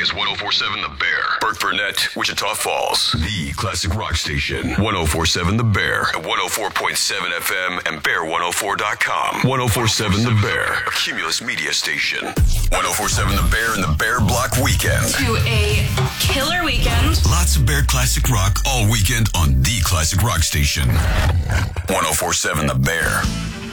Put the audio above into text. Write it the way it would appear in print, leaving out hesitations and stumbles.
is 1047 The Bear. Burke Burnett, Wichita Falls. The classic rock station. 1047 The Bear. At 104.7 FM and bear104.com. 1047 The Bear. A Cumulus media station. 1047 The Bear and the Bear Block Weekend. To a killer weekend. Lots of Bear classic rock all weekend on the classic rock station. 1047 The Bear.